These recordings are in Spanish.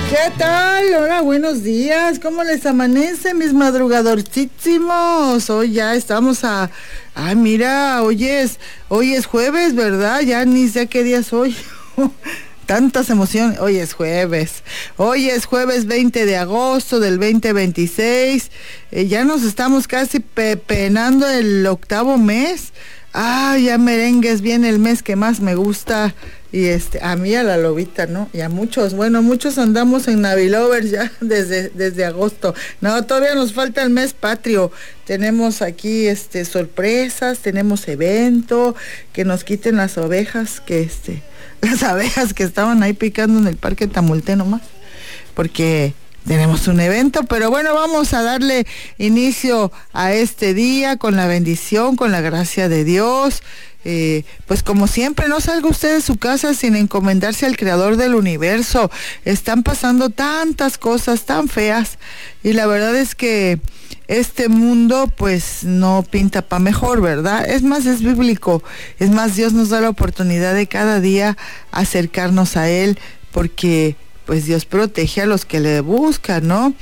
¿Qué tal? Hola, buenos días. ¿Cómo les amanece, mis madrugadorcísimos? Hoy ya estamos Ay, mira, hoy es jueves, ¿verdad? Ya ni sé qué día es hoy. Tantas emociones. Hoy es jueves 20 de agosto del 2026. Ya nos estamos casi pepenando el octavo mes. Ya merengues, viene el mes que más me gusta. Y a mí, a la lobita, ¿no? Y a muchos andamos en Navilovers ya desde agosto. No, todavía nos falta el mes patrio. Tenemos aquí sorpresas, tenemos evento, que nos quiten las ovejas, las abejas que estaban ahí picando en el Parque Tamulté nomás, porque tenemos un evento. Pero bueno, vamos a darle inicio a este día con la bendición, con la gracia de Dios. Pues como siempre, no salga usted de su casa sin encomendarse al Creador del universo. Están pasando tantas cosas tan feas y la verdad es que este mundo pues no pinta pa' mejor, ¿verdad? Es más, es bíblico. Es más, Dios nos da la oportunidad de cada día acercarnos a Él, porque pues Dios protege a los que le buscan, ¿no?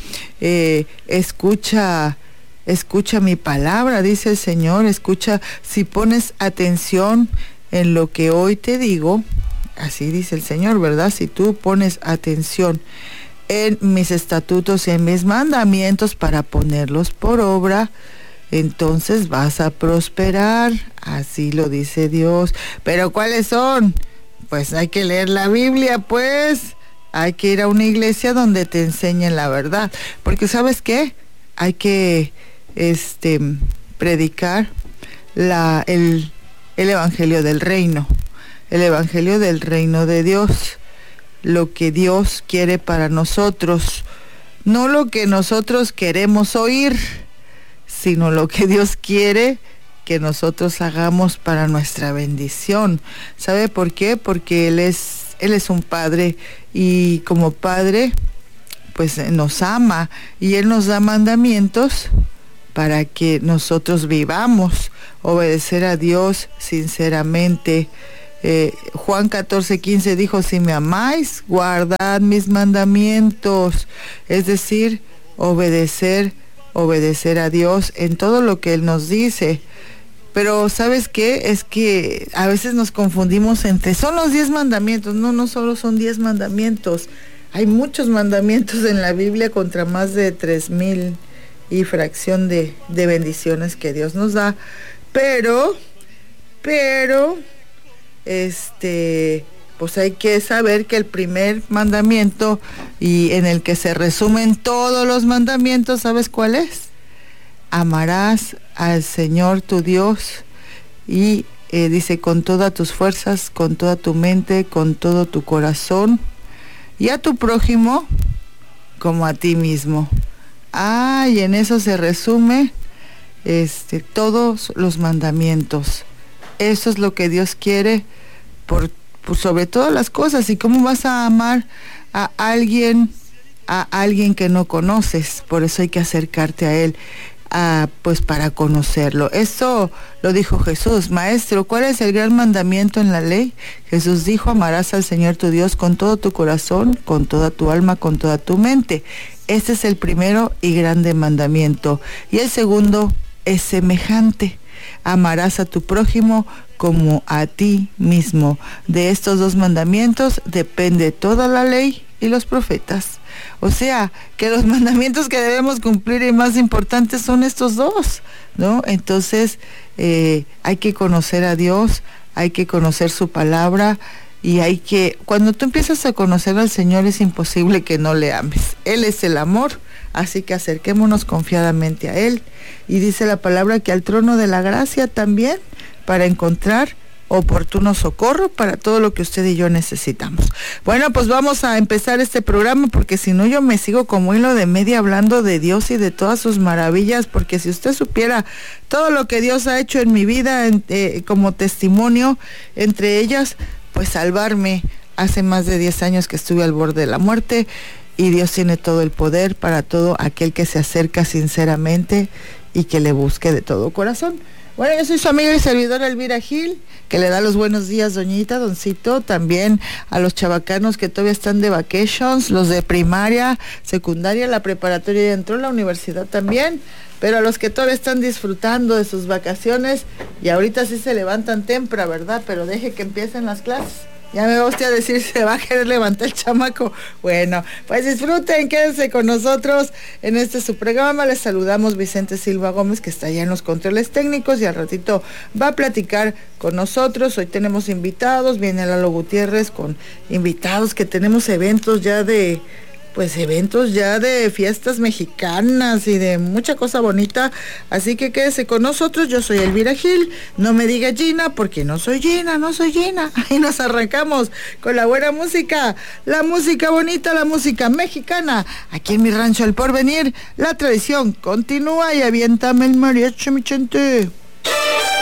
Escucha mi palabra, dice el Señor. Escucha, si pones atención en lo que hoy te digo, así dice el Señor, ¿verdad? Si tú pones atención en mis estatutos y en mis mandamientos para ponerlos por obra, entonces vas a prosperar, así lo dice Dios. ¿Pero cuáles son? Pues hay que leer la Biblia, pues. Hay que ir a una iglesia donde te enseñen la verdad, porque ¿sabes qué? Hay que predicar el evangelio del reino, el evangelio del reino de Dios, lo que Dios quiere para nosotros, no lo que nosotros queremos oír, sino lo que Dios quiere que nosotros hagamos para nuestra bendición. ¿Sabe por qué? Porque Él es un padre, y como padre pues nos ama, y Él nos da mandamientos para que nosotros vivamos, obedecer a Dios sinceramente. Juan 14:15 dijo: si me amáis, guardad mis mandamientos. Es decir, obedecer a Dios en todo lo que Él nos dice. Pero ¿sabes qué? Es que a veces nos confundimos son los 10 mandamientos. No solo son 10 mandamientos. Hay muchos mandamientos en la Biblia, contra más de 3,000 y fracción de bendiciones que Dios nos da. Pero pues hay que saber que el primer mandamiento, y en el que se resumen todos los mandamientos, ¿sabes cuál es? Amarás al Señor tu Dios, y dice, con todas tus fuerzas, con toda tu mente, con todo tu corazón, y a tu prójimo como a ti mismo. Y en eso se resume todos los mandamientos. Eso es lo que Dios quiere por sobre todas las cosas. ¿Y cómo vas a amar a alguien que no conoces? Por eso hay que acercarte a Él, pues para conocerlo. Eso lo dijo Jesús. Maestro, ¿cuál es el gran mandamiento en la ley? Jesús dijo: amarás al Señor tu Dios con todo tu corazón, con toda tu alma, con toda tu mente. Este es el primero y grande mandamiento. Y el segundo es semejante: amarás a tu prójimo como a ti mismo. De estos 2 mandamientos depende toda la ley y los profetas. O sea, que los mandamientos que debemos cumplir y más importantes son estos 2, ¿no? Entonces, hay que conocer a Dios, hay que conocer su palabra, y cuando tú empiezas a conocer al Señor, es imposible que no le ames. Él es el amor, así que acerquémonos confiadamente a Él. Y dice la palabra que al trono de la gracia también, para encontrar oportuno socorro para todo lo que usted y yo necesitamos. Bueno, pues vamos a empezar este programa, porque si no yo me sigo como hilo de media hablando de Dios y de todas sus maravillas, porque si usted supiera todo lo que Dios ha hecho en mi vida como testimonio, entre ellas pues salvarme hace más de 10 años que estuve al borde de la muerte, y Dios tiene todo el poder para todo aquel que se acerca sinceramente y que le busque de todo corazón. Bueno, yo soy su amiga y servidora Elvira Gil, que le da los buenos días, doñita, doncito, también a los chavacanos que todavía están de vacations, los de primaria, secundaria, la preparatoria ya entró, la universidad también, pero a los que todavía están disfrutando de sus vacaciones, y ahorita sí se levantan temprano, ¿verdad? Pero deje que empiecen las clases. Ya me va usted a decir, se va a querer levantar el chamaco. Bueno, pues disfruten, quédense con nosotros en su programa. Les saludamos Vicente Silva Gómez, que está allá en los controles técnicos, y al ratito va a platicar con nosotros. Hoy tenemos invitados, viene Lalo Gutiérrez con invitados, que tenemos eventos ya de fiestas mexicanas y de mucha cosa bonita, así que quédese con nosotros. Yo soy Elvira Gil, no me diga Gina, porque no soy Gina. Y nos arrancamos con la buena música, la música bonita, la música mexicana. Aquí en mi rancho El Porvenir, la tradición continúa, y aviéntame el mariachi, mi gente.